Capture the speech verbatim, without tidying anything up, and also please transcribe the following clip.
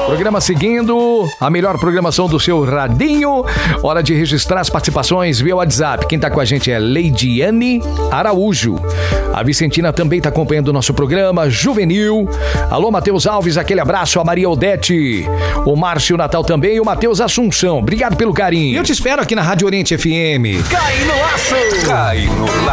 Programa seguindo, a melhor programação do seu radinho. Hora de registrar as participações via WhatsApp. Quem tá com a gente é Leidiane Araújo. A Vicentina também tá acompanhando o nosso programa. Juvenil. Alô, Matheus Alves, aquele abraço. A Maria Odete. O Márcio Natal também e o Matheus Assunção. Obrigado pelo carinho. Eu te espero aqui na Rádio Oriente F M. Cai no laço! Cai no laço!